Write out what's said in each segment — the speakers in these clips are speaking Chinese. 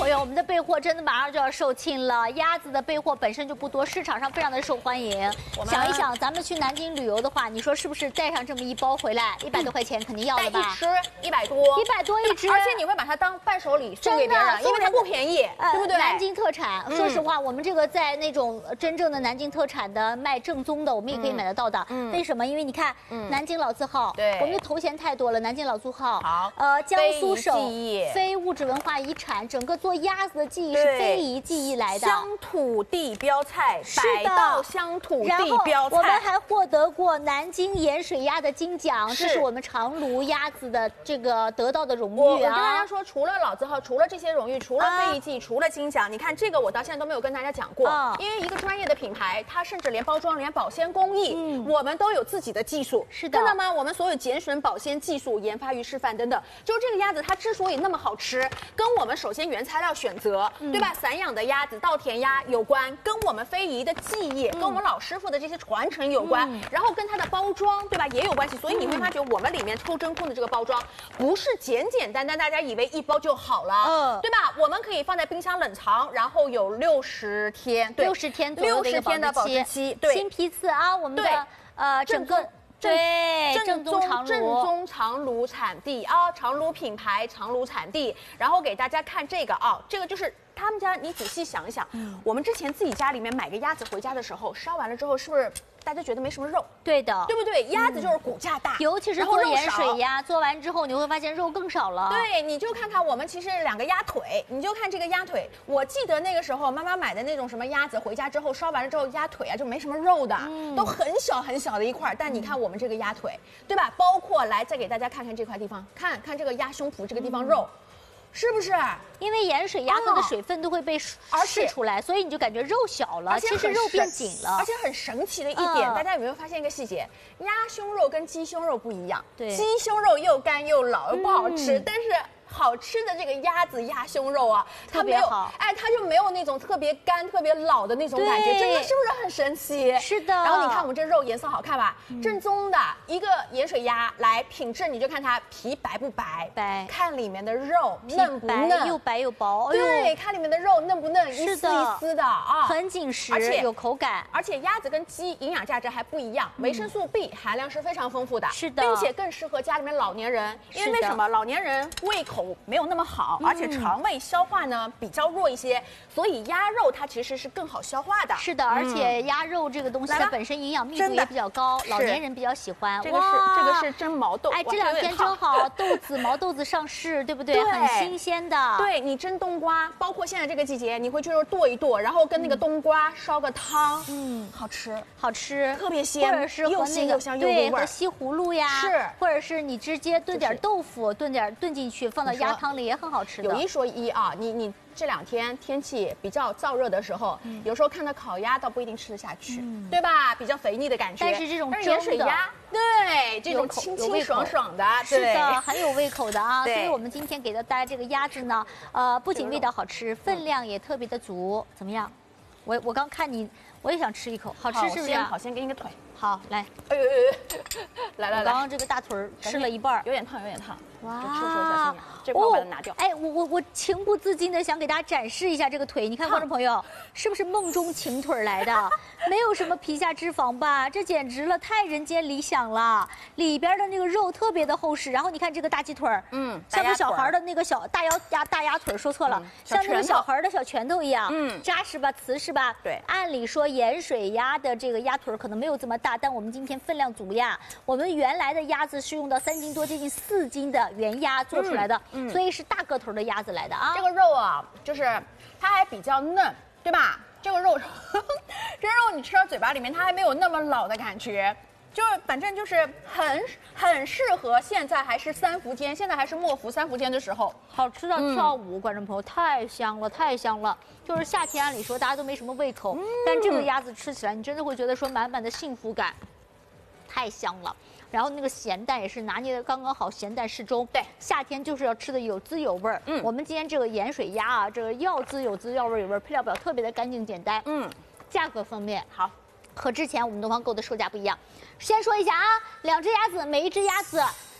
友，我们的备货真的马上就要售罄了。鸭子的备货本身就不多，市场上非常的受欢迎。想一想，咱们去南京旅游的话，你说是不是带上这么一包回来，100多块钱肯定要的吧？ 一吃100多 ，100多一只， 而且你会把它当伴手礼送给别人，因为它不便宜，对不对？ 南京特产，说实话，我们这个在那种真正的南京特产的卖正宗的，我们也可以买得到的。为什么？因为你看，南京老字号，对，我们的头衔太多了，南京老字号， 好， 江苏省非物质文化遗产，整个做鸭子的技艺是非遗技艺来的， 乡土地标菜，百道乡土地标菜。 我们还获得过南京盐水鸭的金奖，这是我们长芦鸭子的这个得到的荣誉啊。 我跟大家说，除了老字号，除了这些荣誉，除了非遗技，除了金奖，你看这个我到现在都没有跟大家讲过，因为一个专业的品牌，它甚至连包装、连保鲜工艺，我们都有自己的技术。 是的， 真的吗？我们所有减损保鲜技术研发与示范等等，就是这个鸭子它之所以那么好吃，跟我们首先原材料选择，对吧？散养的鸭子、稻田鸭有关，跟我们非遗的技艺，跟我们老师傅的这些传承有关，然后跟它的包装，对吧，也有关系。所以你会发觉我们里面抽真空的这个包装，不是简简单单大家以为一包就好了，对吧？我们可以放在冰箱冷藏，然后有60天，对 ，60天左右的保质期，对， 新批次啊，我们的整个。对，正宗长芦产地啊，长芦品牌，长芦产地。然后给大家看这个啊，这个就是他们家，你仔细想一想，我们之前自己家里面买个鸭子回家的时候，烧完了之后是不是大家觉得没什么肉？ 对的， 对不对？鸭子就是骨架大， 尤其是做盐水鸭，做完之后你会发现肉更少了。 对，你就看看我们其实2个鸭腿，你就看这个鸭腿，我记得那个时候妈妈买的那种什么鸭子回家之后烧完了之后鸭腿啊就没什么肉的，都很小很小的一块，但你看我们这个鸭腿，对吧？包括来再给大家看看这块地方，看看这个鸭胸脯这个地方肉。是不是？ 因为盐水鸭它的水分都会被释出来，所以你就感觉肉小了，其实肉变紧了。 而且很神奇的一点，大家有没有发现一个细节？鸭胸肉跟鸡胸肉不一样， 对， 鸡胸肉又干又老又不好吃，但是好吃的这个鸭胸肉啊， 特别好， 哎，它就没有那种特别干、特别老的那种感觉，真的是不是很神奇？ 是的。 然后你看我们这肉颜色好看吧？正宗的一个盐水鸭，来品质你就看它皮白不白， 白， 看里面的肉嫩不嫩， 又白又薄。 对，看里面的肉嫩不嫩，一丝一丝的啊， 很紧实，而且有口感。 而且鸭子跟鸡营养价值还不一样，维生素 B 含量是非常丰富的， 是的， 并且更适合家里面老年人，因为什么？老年人胃口没有那么好，而且肠胃消化呢比较弱一些，所以鸭肉它其实是更好消化的。 是的，而且鸭肉这个东西它本身营养密度也比较高，老年人比较喜欢。 这个是真毛豆， 哎，这2天真好，毛豆子上市，对不对？很新鲜的。 对，你蒸冬瓜，包括现在这个季节，你回去就剁一剁，然后跟那个冬瓜烧个汤，好吃， 好吃， 特别鲜， 或者是和那个对和西葫芦呀， 是， 或者是你直接炖点豆腐，炖进去，放到鸭汤里也很好吃的。 有一说一啊，你这2天天气比较燥热的时候，有时候看到烤鸭倒不一定吃得下去，对吧？比较肥腻的感觉。 但是这种盐水鸭，对，这种清清爽爽的， 是的，很有胃口的啊。所以我们今天给到大家这个鸭子呢，不仅味道好吃，分量也特别的足。怎么样？我刚看你，我也想吃一口，好吃是不是？ 好，先给你个腿。 好，来。 哎呦，来。 我刚刚这个大腿吃了一半， 有点烫。 哇， 吃的时候小心点，这块我把它拿掉。 哎，我情不自禁的想给大家展示一下这个腿，你看观众朋友，是不是梦中情腿来的？没有什么皮下脂肪吧？这简直了，太人间理想了。里边的那个肉特别的厚实，然后你看这个大鸡腿，像个小孩的那个小大鸭腿，说错了，像那个小孩的小拳头一样，扎实吧，瓷实吧？ 对。 按理说盐水鸭的这个鸭腿可能没有这么大，但我们今天分量足呀。我们原来的鸭子是用到3斤多，接近4斤的原鸭做出来的，所以是大个头的鸭子来的啊。 这个肉啊，就是它还比较嫩，对吧？这个肉，这肉你吃到嘴巴里面，它还没有那么老的感觉，就是反正就是很适合现在还是3伏天，现在还是末伏3伏天的时候， 好吃到跳舞，观众朋友，太香了，太香了。就是夏天按理说大家都没什么胃口，但这个鸭子吃起来，你真的会觉得说满满的幸福感，太香了。然后那个咸淡也是拿捏的刚刚好，咸淡适中。 对， 夏天就是要吃的有滋有味儿。我们今天这个盐水鸭啊，这个要滋有滋，要味有味，配料表特别的干净简单。价格方面好， 和之前我们东方购的售价不一样。先说一下啊，2只鸭子，每一只鸭子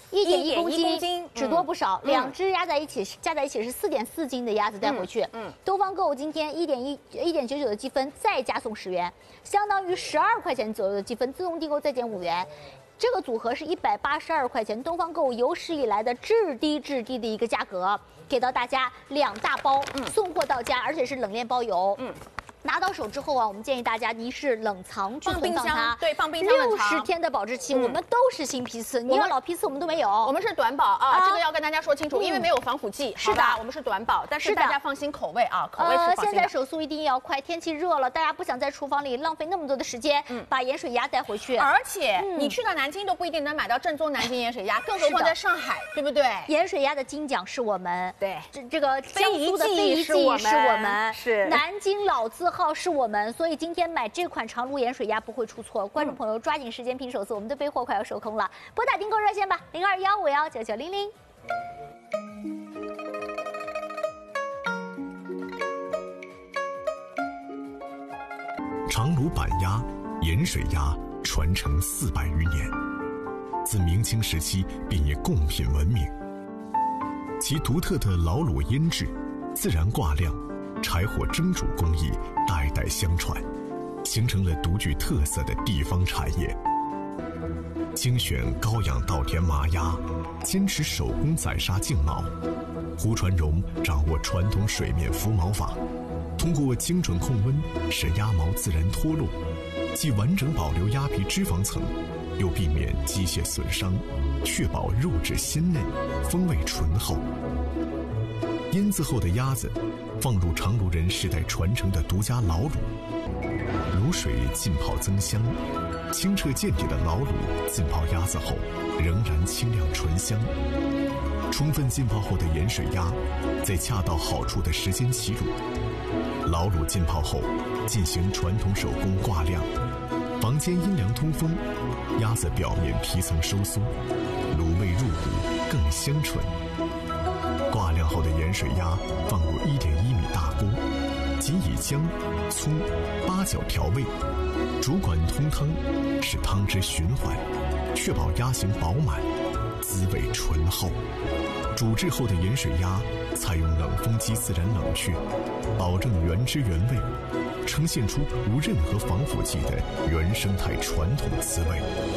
1.1公斤，只多不少。2只加在一起是4.4斤的鸭子带回去。东方购物今天1.99的积分，再加送10元，相当于12块钱左右的积分，自动订购再减5元。这个组合是182块钱，东方购物有史以来的至低的一个价格，给到大家2大包，送货到家，而且是冷链包邮。拿到手之后啊，我们建议大家一是冷藏去存放它， 对，放冰箱冷藏 60天的保质期。我们都是新批次，你要老批次我们都没有， 我们是短保啊，这个要跟大家说清楚，因为没有防腐剂。 是的， 我们是短保，但是大家放心口味啊，口味是放心的。 现在手速一定要快，天气热了，大家不想在厨房里浪费那么多的时间，把盐水鸭带回去。 而且你去到南京都不一定能买到正宗南京盐水鸭，更何况在上海，对不对？ 盐水鸭的金奖是我们， 对， 这个江苏的非遗技艺是我们， 是南京老字号是我们。所以今天买这款长芦盐水鸭不会出错，观众朋友抓紧时间拼手速，我们的备货快要收空了，拨打订购热线吧，0215519900。 长芦板鸭、盐水鸭传承400余年，自明清时期便以贡品闻名，其独特的老卤腌制、自然挂晾、柴火蒸煮工艺代代相传，形成了独具特色的地方产业。精选高养稻田麻鸭，坚持手工宰杀净毛。胡传荣掌握传统水面浮毛法，通过精准控温，使鸭毛自然脱落，既完整保留鸭皮脂肪层，又避免机械损伤，确保肉质鲜嫩，风味醇厚。腌渍后的鸭子放入长芦人世代传承的独家老卤，卤水浸泡增香，清澈见底的老卤浸泡鸭子后仍然清亮醇香。充分浸泡后的盐水鸭在恰到好处的时间起卤，老卤浸泡后进行传统手工挂晾，房间阴凉通风，鸭子表面皮层收缩，卤味入骨更香醇。挂晾后的盐水鸭放入1.1米大锅，仅以姜、葱、八角调味，主管通汤，使汤汁循环，确保鸭形饱满，滋味醇厚。煮制后的盐水鸭采用冷风机自然冷却，保证原汁原味，呈现出无任何防腐剂的原生态传统滋味。